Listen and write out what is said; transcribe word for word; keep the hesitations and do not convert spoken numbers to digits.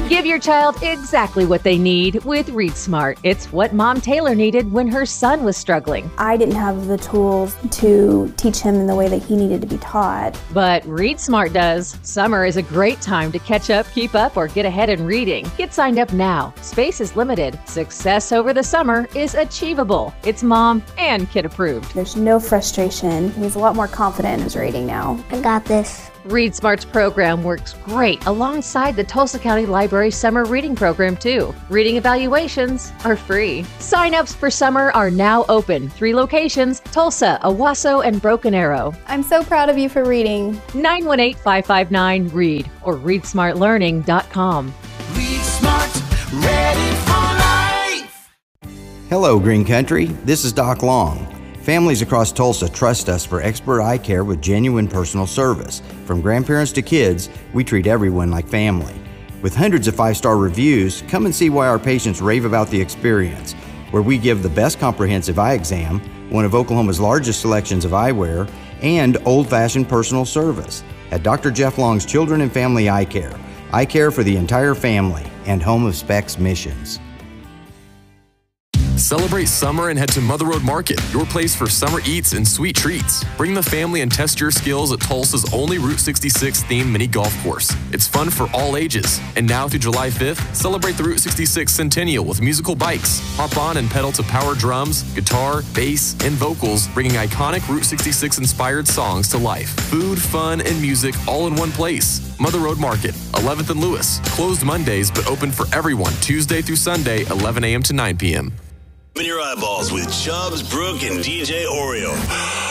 Give your child exactly what they need with Read Smart. It's what Mom Taylor needed when her son was struggling. I didn't have the tools to teach him in the way that he needed to be taught. But Read Smart does. Summer is a great time to catch up, keep up, or get ahead in reading. Get signed up now. Space is limited. Success over the summer is achievable. It's mom and kid approved. There's no frustration. He's a lot more confident in his reading now. I got this. Read Smart's program works great alongside the Tulsa County Library Summer Reading Program, too. Reading evaluations are free. Sign-ups for summer are now open. Three locations: Tulsa, Owasso, and Broken Arrow. I'm so proud of you for reading. nine one eight, five five nine, READ or read smart learning dot com. Read Smart, ready for life. Hello, Green Country. This is Doc Long. Families across Tulsa trust us for expert eye care with genuine personal service. From grandparents to kids, we treat everyone like family. With hundreds of five-star reviews, come and see why our patients rave about the experience, where we give the best comprehensive eye exam, one of Oklahoma's largest selections of eyewear, and old-fashioned personal service. At Doctor Jeff Long's Children and Family Eye Care, eye care for the entire family, and home of Specs Missions. Celebrate summer and head to Mother Road Market, your place for summer eats and sweet treats. Bring the family and test your skills at Tulsa's only Route sixty-six themed mini golf course. It's fun for all ages. And now through July fifth, celebrate the Route sixty-six Centennial with musical bikes. Hop on and pedal to power drums, guitar, bass, and vocals, bringing iconic Route sixty-six inspired songs to life. Food, fun, and music all in one place. Mother Road Market, eleventh and Lewis. Closed Mondays, but open for everyone Tuesday through Sunday, eleven a.m. to nine p.m. In your eyeballs with Chubbs, Brooke, and D J Oreo.